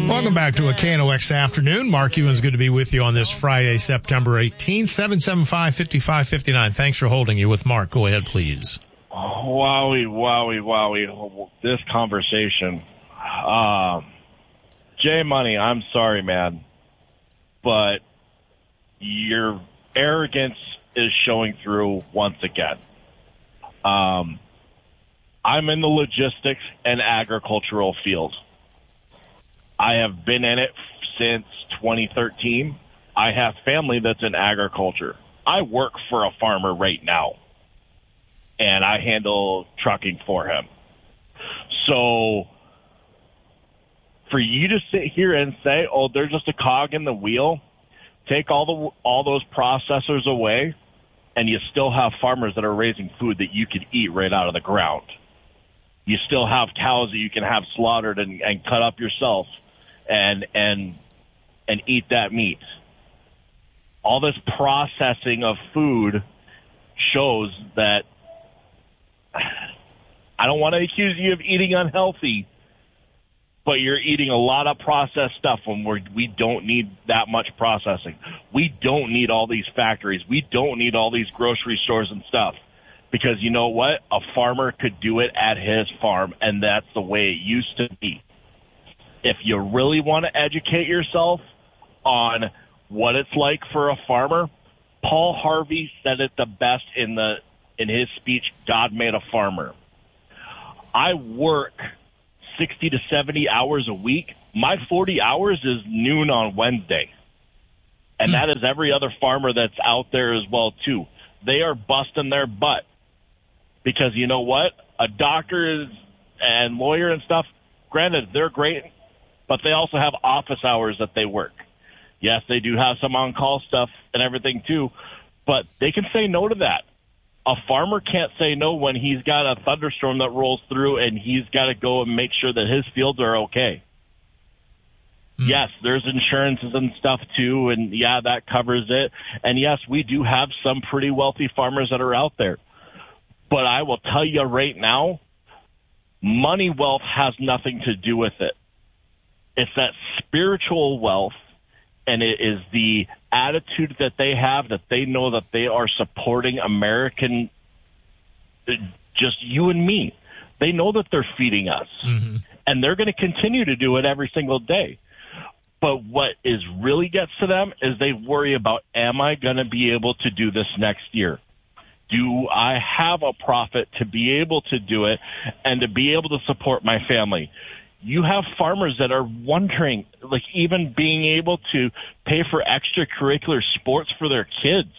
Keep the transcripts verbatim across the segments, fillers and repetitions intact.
Welcome back to a K N O X afternoon. Mark Ewan's good to be with you on this Friday, September eighteenth, seven seven five, five five five nine. Thanks for holding you with Mark. Go ahead, please. Wowie, wowie, wowie. This conversation. Uh, Jay Money, I'm sorry, man, but your arrogance is showing through once again. Um, I'm in the logistics and agricultural field. I have been in it since twenty thirteen. I have family that's in agriculture. I work for a farmer right now, and I handle trucking for him. So for you to sit here and say, oh, they're just a cog in the wheel, take all the all those processors away, and you still have farmers that are raising food that you could eat right out of the ground. You still have cows that you can have slaughtered and, and cut up yourself and and and eat that meat. All this processing of food shows that I don't want to accuse you of eating unhealthy, but you're eating a lot of processed stuff when we're, we don't need that much processing. We don't need all these factories. We don't need all these grocery stores and stuff. Because you know what? A farmer could do it at his farm, and that's the way it used to be. If you really want to educate yourself on what it's like for a farmer, Paul Harvey said it the best in the in his speech, God Made a Farmer. I work sixty to seventy hours a week. My forty hours is noon on Wednesday. And that is every other farmer that's out there as well, too. They are busting their butt. Because you know what? A doctor is, and lawyer and stuff, granted, they're great, but they also have office hours that they work. Yes, they do have some on-call stuff and everything too, but they can say no to that. A farmer can't say no when he's got a thunderstorm that rolls through and he's got to go and make sure that his fields are okay. Mm. Yes, there's insurances and stuff too, and yeah, that covers it. And yes, we do have some pretty wealthy farmers that are out there. But I will tell you right now, money wealth has nothing to do with it. It's that spiritual wealth, and it is the attitude that they have, that they know that they are supporting American, just you and me. They know that they're feeding us, mm-hmm. and they're going to continue to do it every single day. But what is really gets to them is they worry about, am I going to be able to do this next year? Do I have a profit to be able to do it and to be able to support my family? You have farmers that are wondering, like even being able to pay for extracurricular sports for their kids.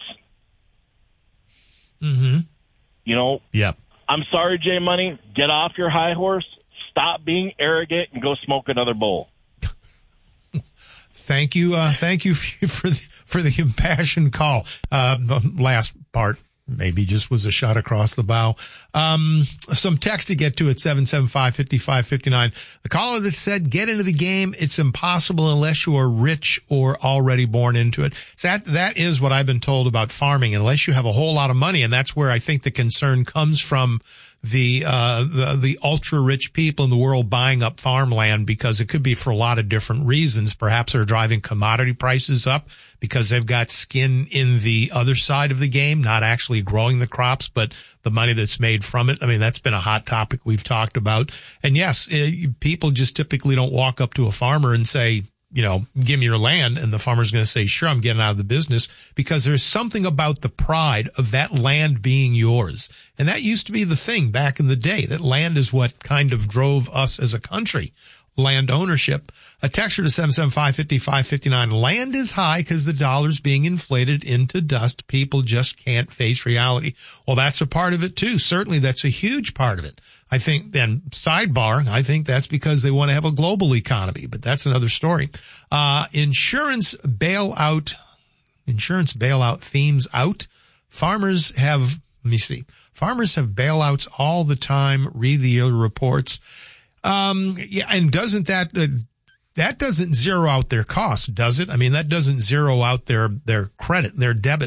Mm-hmm. You know, yep. I'm sorry, Jay Money, get off your high horse, stop being arrogant, and go smoke another bowl. Thank you. Uh, thank you for the, for the impassioned call. Uh, the last part. Maybe just was a shot across the bow. Um, some text to get to at seven seven five, five five five nine. The caller that said, get into the game. It's impossible unless you are rich or already born into it. So that, that is what I've been told about farming, unless you have a whole lot of money. And that's where I think the concern comes from. The, uh, the, the ultra rich people in the world buying up farmland, because it could be for a lot of different reasons. Perhaps they're driving commodity prices up because they've got skin in the other side of the game, not actually growing the crops, but the money that's made from it. I mean, that's been a hot topic we've talked about. And yes, it, people just typically don't walk up to a farmer and say, you know, give me your land. And the farmer's going to say, sure, I'm getting out of the business, because there's something about the pride of that land being yours. And that used to be the thing back in the day, that land is what kind of drove us as a country, land ownership. A texture to seven seven five, five five five nine. Land is high because the dollar's being inflated into dust. People just can't face reality. Well, that's a part of it too. Certainly that's a huge part of it. I think then sidebar, I think that's because they want to have a global economy, but that's another story. Uh, insurance bailout, insurance bailout themes out. Farmers have, let me see, farmers have bailouts all the time. Read the reports. Um, yeah, and doesn't that, uh, that doesn't zero out their costs, does it? I mean, that doesn't zero out their, their credit, their debits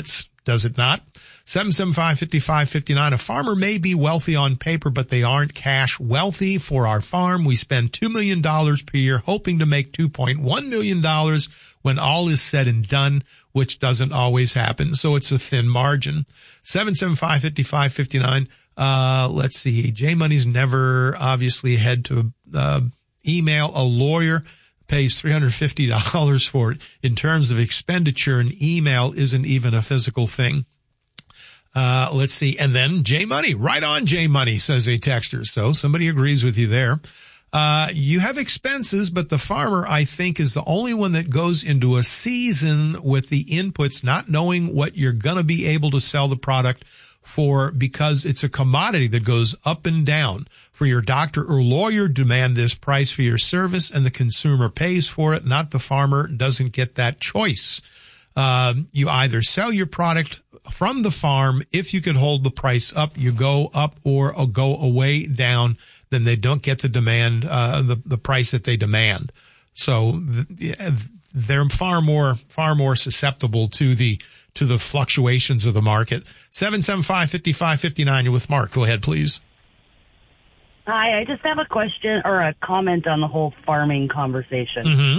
does it not? seven seven five, five five five nine. A farmer may be wealthy on paper, but they aren't cash wealthy. For our farm, we spend two million dollars per year hoping to make two point one million dollars when all is said and done, which doesn't always happen. So it's a thin margin. seven seven five, five five five nine. Uh, let's see. J Money's never obviously had to uh, email a lawyer. Pays three hundred fifty dollars for it. In terms of expenditure, an email isn't even a physical thing. Uh, let's see. And then J Money, right on J Money, says a texter. So somebody agrees with you there. Uh, you have expenses, but the farmer, I think, is the only one that goes into a season with the inputs, not knowing what you're going to be able to sell the product for, because it's a commodity that goes up and down. For your doctor or lawyer, demand this price for your service, and the consumer pays for it, not the farmer doesn't get that choice. Um, you either sell your product from the farm. If you could hold the price up, you go up, or, or go away down, then they don't get the demand, uh, the, the price that they demand. So they're far more, far more susceptible to the, to the fluctuations of the market. seven seven five, five five five nine. You're with Mark. Go ahead, please. Hi, I just have a question or a comment on the whole farming conversation. Mm-hmm.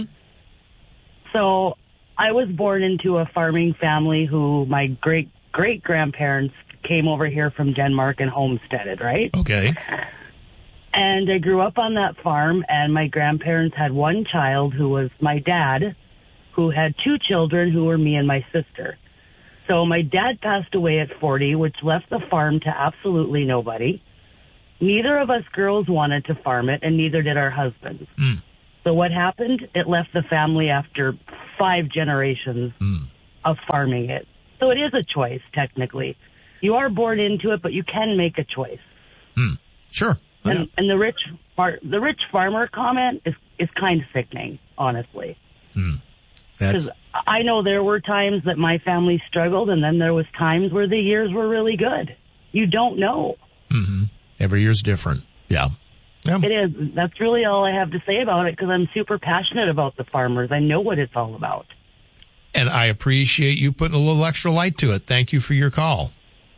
So I was born into a farming family who my great great grandparents came over here from Denmark and homesteaded, right? Okay. And I grew up on that farm, and my grandparents had one child who was my dad, who had two children who were me and my sister. So my dad passed away at forty, which left the farm to absolutely nobody. Neither of us girls wanted to farm it, and neither did our husbands. Mm. So what happened? It left the family after five generations mm. of farming it. So it is a choice, technically. You are born into it, but you can make a choice. Mm. Sure. Yeah. And, and the rich far, the rich farmer comment is, is kind of sickening, honestly. Mm. Because I know there were times that my family struggled, and then there was times where the years were really good. You don't know. Mm-hmm. Every year's different. Yeah. yeah. It is. That's really all I have to say about it, because I'm super passionate about the farmers. I know what it's all about. And I appreciate you putting a little extra light to it. Thank you for your call.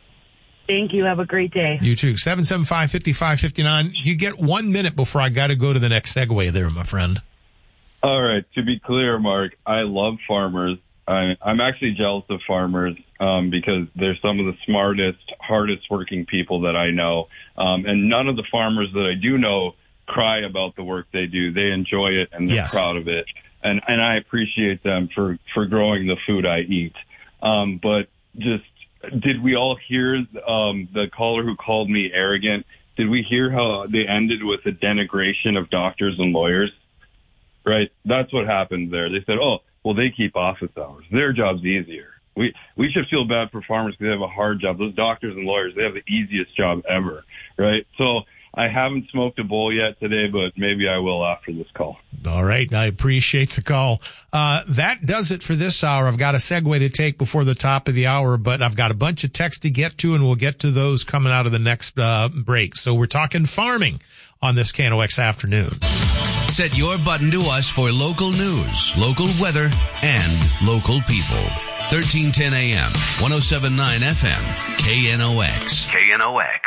Thank you. Have a great day. You too. seven seven five, five five five nine. You get one minute before I got to go to the next segue there, my friend. All right. To be clear, Mark, I love farmers. I, I'm actually jealous of farmers um, because they're some of the smartest, hardest working people that I know. Um, and none of the farmers that I do know cry about the work they do. They enjoy it, and they're yes. proud of it. And, and I appreciate them for, for growing the food I eat. Um, but just, did we all hear um, the caller who called me arrogant? Did we hear how they ended with a denigration of doctors and lawyers? Right? That's what happened there. They said, oh, well, they keep office hours. Their job's easier. We we should feel bad for farmers because they have a hard job. Those doctors and lawyers, they have the easiest job ever, right? So I haven't smoked a bowl yet today, but maybe I will after this call. All right. I appreciate the call. Uh, that does it for this hour. I've got a segue to take before the top of the hour, but I've got a bunch of texts to get to, and we'll get to those coming out of the next uh, break. So we're talking farming on this K N O X afternoon. Set your button to us for local news, local weather, and local people. thirteen ten A M, one oh seven point nine F M, K N O X. K N O X.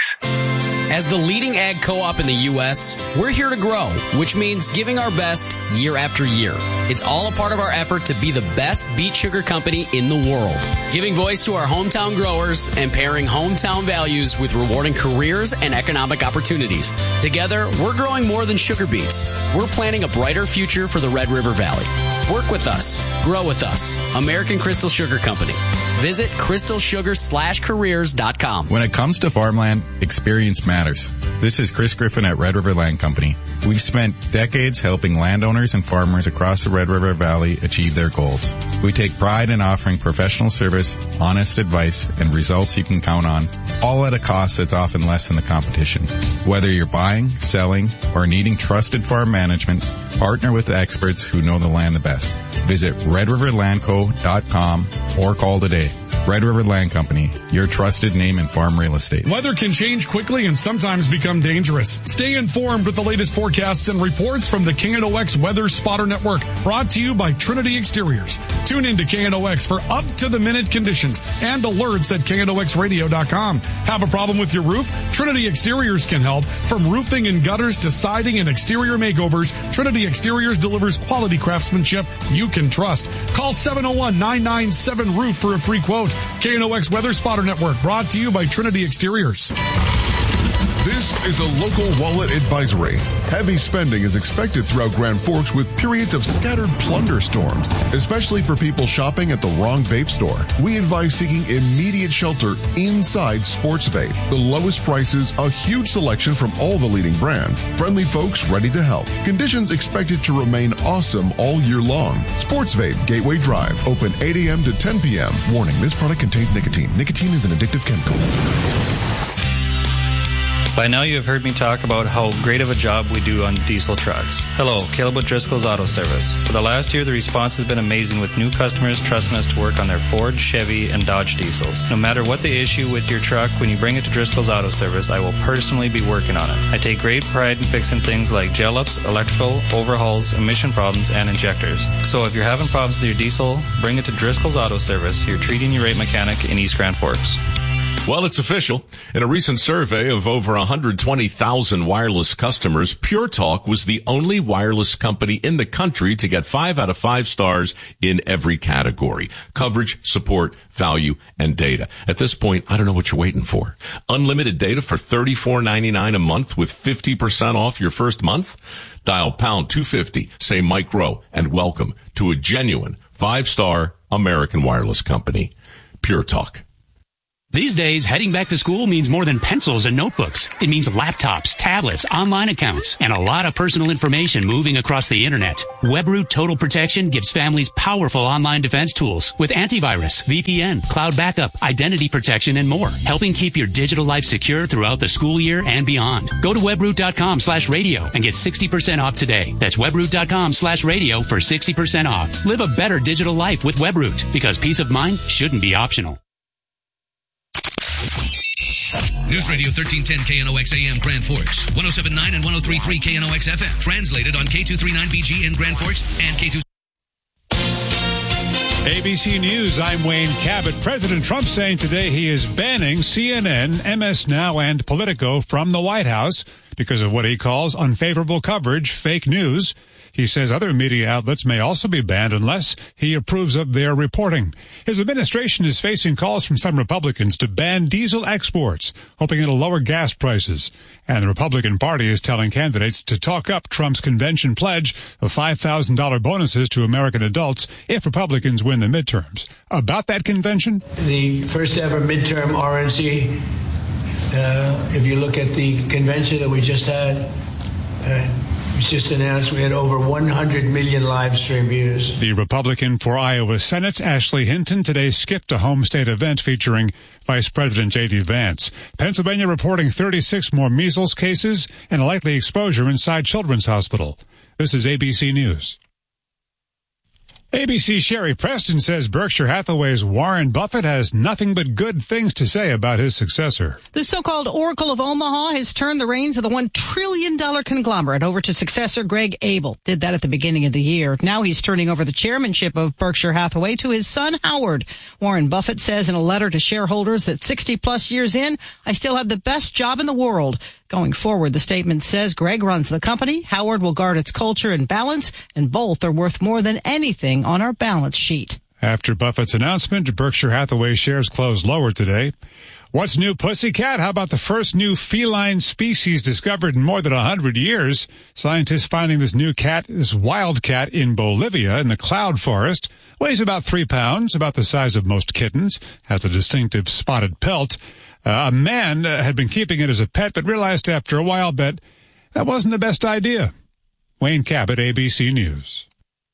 As the leading ag co-op in the U S, we're here to grow, which means giving our best year after year. It's all a part of our effort to be the best beet sugar company in the world. Giving voice to our hometown growers and pairing hometown values with rewarding careers and economic opportunities. Together, we're growing more than sugar beets. We're planning a brighter future for the Red River Valley. Work with us. Grow with us. American Crystal Sugar Company. Visit crystal sugar slash careers dot com. When it comes to farmland, experience matters. This is Chris Griffin at Red River Land Company. We've spent decades helping landowners and farmers across the Red River Valley achieve their goals. We take pride in offering professional service, honest advice, and results you can count on, all at a cost that's often less than the competition. Whether you're buying, selling, or needing trusted farm management, partner with the experts who know the land the best. Visit red river land co dot com or call today. Red River Land Company, your trusted name in farm real estate. Weather can change quickly and sometimes become dangerous. Stay informed with the latest forecasts and reports from the K N O X Weather Spotter Network, brought to you by Trinity Exteriors. Tune in to K N O X for up-to-the-minute conditions and alerts at K N O X radio dot com. Have a problem with your roof? Trinity Exteriors can help. From roofing and gutters to siding and exterior makeovers, Trinity Exteriors delivers quality craftsmanship you can trust. Call seven oh one, nine nine seven, roof for a free quote. K N O X Weather Spotter Network, brought to you by Trinity Exteriors. This is a local wallet advisory. Heavy spending is expected throughout Grand Forks with periods of scattered plunder storms, especially for people shopping at the wrong vape store. We advise seeking immediate shelter inside Sports Vape. The lowest prices, a huge selection from all the leading brands. Friendly folks ready to help. Conditions expected to remain awesome all year long. Sports Vape, Gateway Drive, open eight a.m. to ten p.m. Warning, this product contains nicotine. Nicotine is an addictive chemical. By now you have heard me talk about how great of a job we do on diesel trucks. Hello, Caleb with Driscoll's Auto Service. For the last year, the response has been amazing with new customers trusting us to work on their Ford, Chevy, and Dodge diesels. No matter what the issue with your truck, when you bring it to Driscoll's Auto Service, I will personally be working on it. I take great pride in fixing things like gel-ups, electrical, overhauls, emission problems, and injectors. So if you're having problems with your diesel, bring it to Driscoll's Auto Service, your treating your rate mechanic in East Grand Forks. Well, it's official. In a recent survey of over one hundred twenty thousand wireless customers, Pure Talk was the only wireless company in the country to get five out of five stars in every category: coverage, support, value, and data. At this point, I don't know what you're waiting for. Unlimited data for thirty-four ninety-nine a month with fifty percent off your first month? Dial pound two fifty, say Mike Rowe, and welcome to a genuine five-star American wireless company. Pure Talk. These days, heading back to school means more than pencils and notebooks. It means laptops, tablets, online accounts, and a lot of personal information moving across the internet. WebRoot Total Protection gives families powerful online defense tools with antivirus, V P N, cloud backup, identity protection, and more, helping keep your digital life secure throughout the school year and beyond. Go to webroot.com slash radio and get sixty percent off today. That's webroot.com slash radio for sixty percent off. Live a better digital life with WebRoot, because peace of mind shouldn't be optional. News Radio thirteen ten K N O X A M Grand Forks, one oh seven point nine and one oh three point three K N O X F M. Translated on K two thirty-nine B G in Grand Forks and K two. A B C News, I'm Wayne Cabot. President Trump saying today he is banning C N N, M S Now, and Politico from the White House because of what he calls unfavorable coverage, fake news. He says other media outlets may also be banned unless he approves of their reporting. His administration is facing calls from some Republicans to ban diesel exports, hoping it'll lower gas prices. And the Republican Party is telling candidates to talk up Trump's convention pledge of five thousand dollars bonuses to American adults if Republicans win the midterms. About that convention? The first ever midterm R N C, uh, if you look at the convention that we just had, uh, it was just announced we had over one hundred million live stream views. The Republican for Iowa Senate, Ashley Hinton, today skipped a home state event featuring Vice President J D. Vance. Pennsylvania reporting thirty-six more measles cases and a likely exposure inside Children's Hospital. This is A B C News. A B C Sherry Preston says Berkshire Hathaway's Warren Buffett has nothing but good things to say about his successor. The so-called Oracle of Omaha has turned the reins of the one trillion dollars conglomerate over to successor Greg Abel. Did that at the beginning of the year. Now he's turning over the chairmanship of Berkshire Hathaway to his son, Howard. Warren Buffett says in a letter to shareholders that sixty plus years in, I still have the best job in the world. Going forward, the statement says Greg runs the company, Howard will guard its culture and balance, and both are worth more than anything on our balance sheet. After Buffett's announcement, Berkshire Hathaway shares closed lower today. What's new, pussycat? How about the first new feline species discovered in more than one hundred years? Scientists finding this new cat, this wild cat in Bolivia in the cloud forest. Weighs about three pounds, about the size of most kittens. Has a distinctive spotted pelt. Uh, a man uh, had been keeping it as a pet, but realized after a while that that wasn't the best idea. Wayne Cabot, A B C News.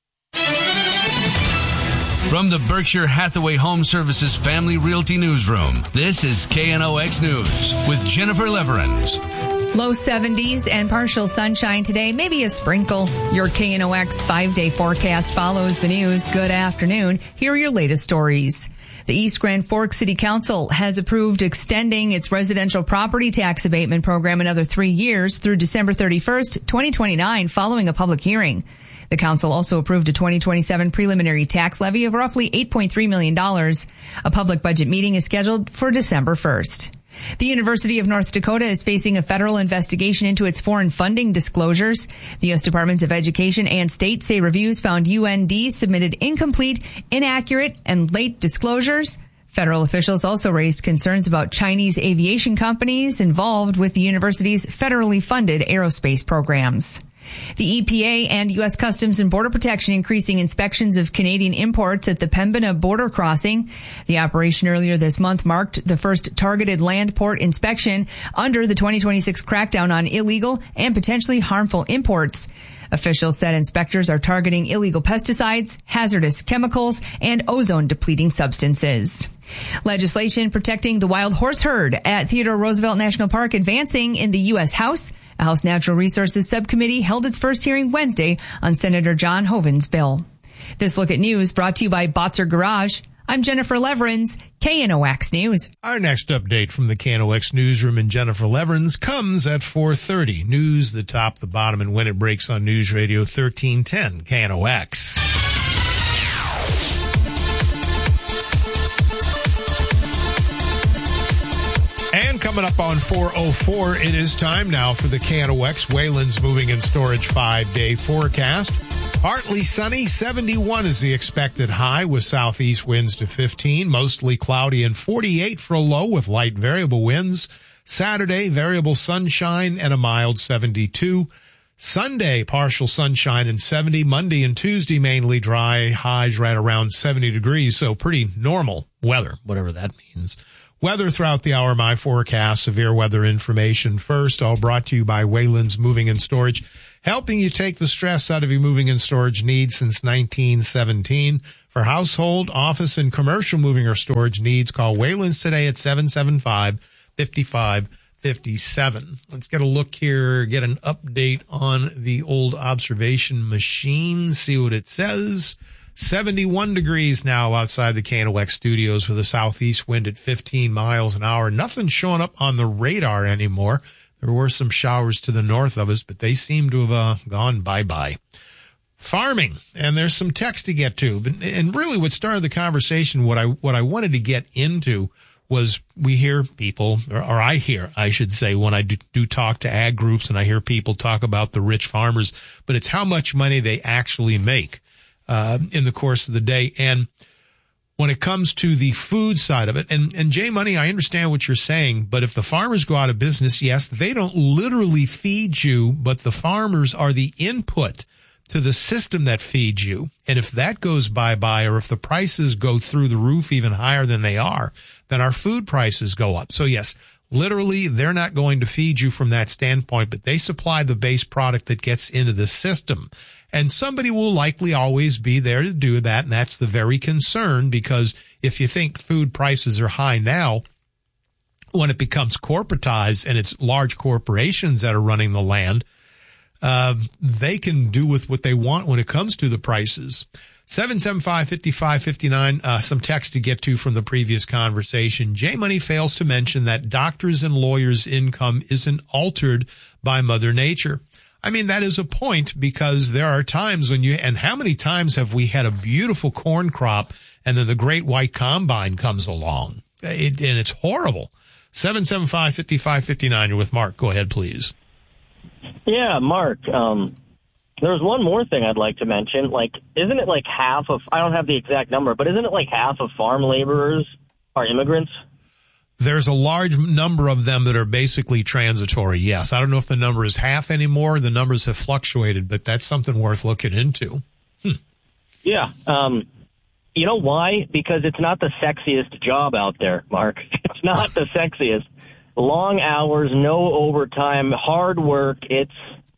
From the Berkshire Hathaway Home Services Family Realty Newsroom, this is K N O X News with Jennifer Leverins. Low seventies and partial sunshine today, maybe a sprinkle. Your K N O X five-day forecast follows the news. Good afternoon. Here are your latest stories. The East Grand Forks City Council has approved extending its residential property tax abatement program another three years through December thirty-first, twenty twenty-nine, following a public hearing. The council also approved a twenty twenty-seven preliminary tax levy of roughly eight point three million dollars. A public budget meeting is scheduled for December first. The University of North Dakota is facing a federal investigation into its foreign funding disclosures. The U S Departments of Education and State say reviews found U N D submitted incomplete, inaccurate, and late disclosures. Federal officials also raised concerns about Chinese aviation companies involved with the university's federally funded aerospace programs. The E P A and U S Customs and Border Protection increasing inspections of Canadian imports at the Pembina border crossing. The operation earlier this month marked the first targeted land port inspection under the twenty twenty-six crackdown on illegal and potentially harmful imports. Officials said inspectors are targeting illegal pesticides, hazardous chemicals, and ozone-depleting substances. Legislation protecting the wild horse herd at Theodore Roosevelt National Park advancing in the U S House. A House Natural Resources Subcommittee held its first hearing Wednesday on Senator John Hoeven's bill. This Look at News brought to you by Botzer Garage. I'm Jennifer Leverins, K N O X News. Our next update from the K N O X newsroom in Jennifer Leverins comes at four thirty. News, the top, the bottom, and when it breaks on News Radio thirteen ten K N O X. And coming up on four oh four, it is time now for the K N O X Wayland's Moving and Storage five-day forecast. Partly sunny, seventy-one is the expected high with southeast winds to fifteen. Mostly cloudy and forty-eight for a low with light variable winds. Saturday, variable sunshine and a mild seventy-two. Sunday, partial sunshine and seventy. Monday and Tuesday, mainly dry, highs right around seventy degrees. So pretty normal weather, whatever that means. Weather throughout the hour, my forecast, severe weather information first, all brought to you by Wayland's Moving and Storage, helping you take the stress out of your moving and storage needs since nineteen seventeen. For household, office, and commercial moving or storage needs, call Wayland's today at seven seven five, five five five seven. Let's get a look here, get an update on the old observation machine, see what it says. seventy-one degrees now outside the K N O X studios with a southeast wind at fifteen miles an hour. Nothing showing up on the radar anymore. There were some showers to the north of us, but they seem to have uh, gone bye-bye. Farming, and there's some text to get to. But, and really what started the conversation, what I what I wanted to get into was we hear people, or, or I hear, I should say, when I do, do talk to ag groups and I hear people talk about the rich farmers, but it's how much money they actually make Uh, in the course of the day. And when it comes to the food side of it, and, and Jay Money, I understand what you're saying, but if the farmers go out of business, yes, they don't literally feed you, but the farmers are the input to the system that feeds you. And if that goes bye-bye, or if the prices go through the roof even higher than they are, then our food prices go up. So yes, literally, they're not going to feed you from that standpoint, but they supply the base product that gets into the system. And somebody will likely always be there to do that, and that's the very concern, because if you think food prices are high now, when it becomes corporatized and it's large corporations that are running the land, uh, they can do with what they want when it comes to the prices. seven seven five, five five five nine, uh, some text to get to from the previous conversation. J Money fails to mention that doctors' and lawyers' income isn't altered by Mother Nature. I mean, that is a point, because there are times when you, and how many times have we had a beautiful corn crop and then the great white combine comes along? It, and it's horrible. seven seven five, five five five nine, you're with Mark. Go ahead, please. Yeah, Mark, um, there's one more thing I'd like to mention. Like, isn't it like half of, I don't have the exact number, but isn't it like half of farm laborers are immigrants? There's a large number of them that are basically transitory, yes. I don't know if the number is half anymore. The numbers have fluctuated, but that's something worth looking into. Hmm. Yeah. Um, you know why? Because it's not the sexiest job out there, Mark. It's not the sexiest. Long hours, no overtime, hard work. It's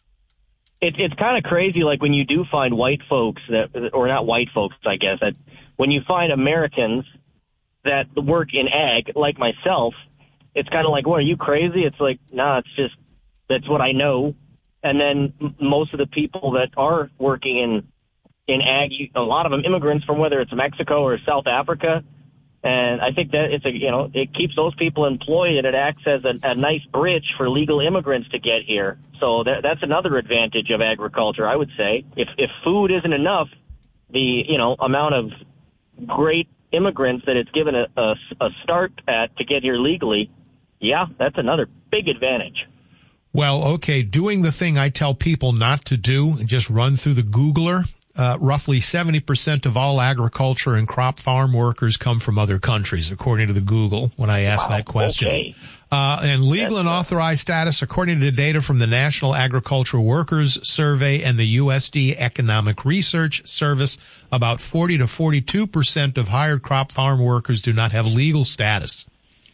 it, it's kind of crazy, like when you do find white folks, that, or not white folks, I guess, that when you find Americans that work in ag, like myself, it's kind of like, what, are you crazy? It's like, nah, it's just That's what I know. And then m- most of the people that are working in in ag, you- a lot of them immigrants from whether it's Mexico or South Africa. And I think that it's a, you know, it keeps those people employed, and it acts as a, a nice bridge for legal immigrants to get here. So that, that's another advantage of agriculture, I would say. If if food isn't enough, the, you know, amount of great immigrants that it's given a, a, a start at to get here legally, yeah, that's another big advantage. Well, okay, doing the thing I tell people not to do, and just run through the Googler. Uh, roughly seventy percent of all agriculture and crop farm workers come from other countries, according to the Google, when I asked Wow, that question. Okay. Uh, and legal and authorized status, according to data from the National Agricultural Workers Survey and the U S D Economic Research Service, about forty to forty-two percent of hired crop farm workers do not have legal status.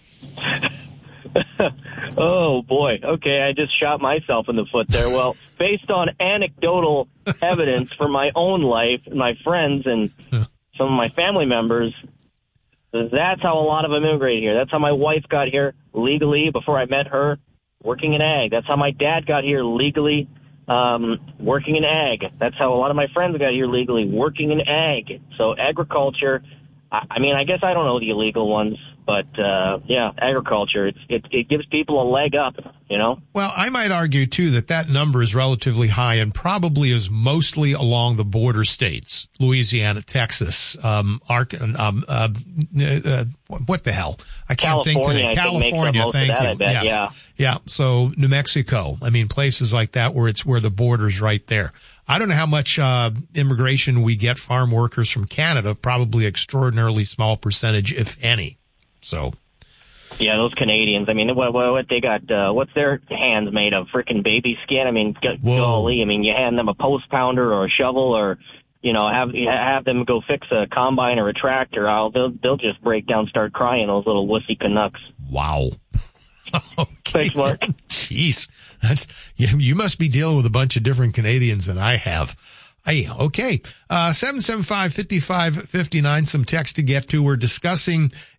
Oh, boy. Okay, I just shot myself in the foot there. Well, based on anecdotal evidence from my own life, and my friends, and some of my family members, that's how a lot of them immigrate here. That's how my wife got here legally before I met her, working in ag. That's how my dad got here legally, um, working in ag. That's how a lot of my friends got here legally, working in ag. So agriculture, I, I mean, I guess I don't know the illegal ones. But, uh, yeah, agriculture, it's, it, it gives people a leg up, you know? Well, I might argue, too, that that number is relatively high and probably is mostly along the border states, Louisiana, Texas, um, Ark, um, uh, uh, what the hell? I can't California, think today. I think California, makes up most thank of that, you. I bet, yes. yeah. Yeah, so New Mexico, I mean, places like that where it's where the border's right there. I don't know how much uh immigration we get farm workers from Canada, probably extraordinarily small percentage, if any. So... Yeah, those Canadians. I mean, what, what, what they got? Uh, what's their hands made of? Freaking baby skin. I mean, g- golly. I mean, you hand them a post pounder or a shovel, or you know, have have them go fix a combine or a tractor. I'll, they'll they'll just break down, start crying. Those little wussy Canucks. Wow. Okay. Thanks, Mark. Jeez, that's you, you must be dealing with a bunch of different Canadians than I have. Hey, okay. Uh, seven seven five, five five five nine, some text to get to. We're discussing